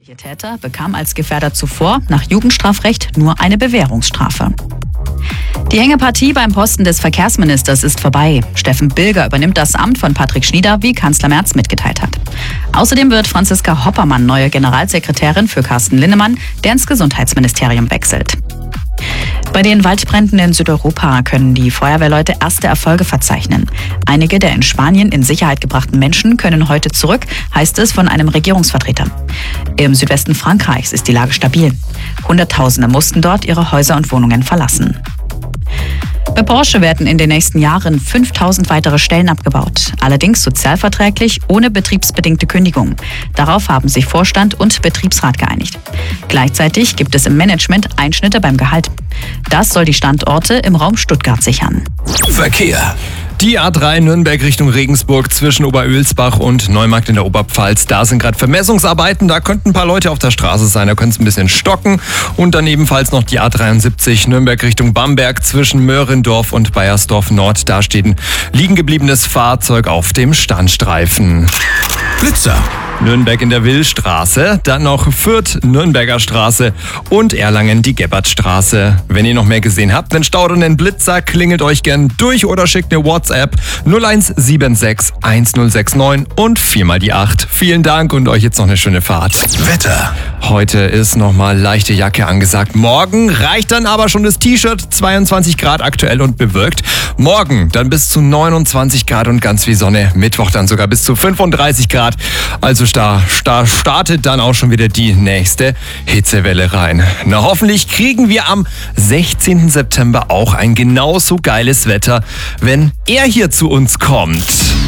Der Täter bekam als Gefährder zuvor nach Jugendstrafrecht nur eine Bewährungsstrafe. Die Hängepartie beim Posten des Verkehrsministers ist vorbei. Steffen Bilger übernimmt das Amt von Patrick Schnieder, wie Kanzler Merz mitgeteilt hat. Außerdem wird Franziska Hoppermann neue Generalsekretärin für Carsten Linnemann, der ins Gesundheitsministerium wechselt. Bei den Waldbränden in Südeuropa können die Feuerwehrleute erste Erfolge verzeichnen. Einige der in Spanien in Sicherheit gebrachten Menschen können heute zurück, heißt es von einem Regierungsvertreter. Im Südwesten Frankreichs ist die Lage stabil. Hunderttausende mussten dort ihre Häuser und Wohnungen verlassen. Bei Porsche werden in den nächsten Jahren 5000 weitere Stellen abgebaut. Allerdings sozialverträglich, ohne betriebsbedingte Kündigung. Darauf haben sich Vorstand und Betriebsrat geeinigt. Gleichzeitig gibt es im Management Einschnitte beim Gehalt. Das soll die Standorte im Raum Stuttgart sichern. Verkehr. Die A3 Nürnberg Richtung Regensburg zwischen Oberölsbach und Neumarkt in der Oberpfalz. Da sind gerade Vermessungsarbeiten, da könnten ein paar Leute auf der Straße sein, da könnte es ein bisschen stocken. Und dann ebenfalls noch die A73 Nürnberg Richtung Bamberg zwischen Möhrendorf und Baiersdorf Nord. Da steht ein liegen gebliebenes Fahrzeug auf dem Standstreifen. Blitzer. Nürnberg in der Willstraße, dann noch Fürth, Nürnberger Straße und Erlangen die Gebhardtstraße. Wenn ihr noch mehr gesehen habt, einen Stau oder einen Blitzer, klingelt euch gern durch oder schickt eine WhatsApp 0176 1069 und 4 mal die 8. Vielen Dank und euch jetzt noch eine schöne Fahrt. Wetter. Heute ist nochmal leichte Jacke angesagt. Morgen reicht dann aber schon das T-Shirt, 22 Grad aktuell und bewölkt. Morgen dann bis zu 29 Grad und ganz viel Sonne. Mittwoch dann sogar bis zu 35 Grad. Also da startet dann auch schon wieder die nächste Hitzewelle rein. Na, hoffentlich kriegen wir am 16. September auch ein genauso geiles Wetter, wenn er hier zu uns kommt.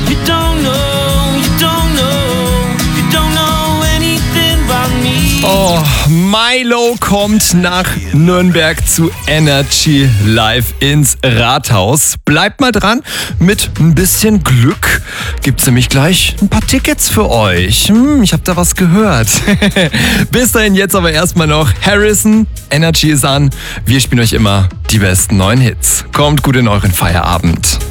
Oh, Milo kommt nach Nürnberg zu Energy Live ins Rathaus. Bleibt mal dran, mit ein bisschen Glück gibt's nämlich gleich ein paar Tickets für euch. Ich hab da was gehört. Bis dahin jetzt aber erstmal noch Harrison, Energy ist an. Wir spielen euch immer die besten neuen Hits. Kommt gut in euren Feierabend.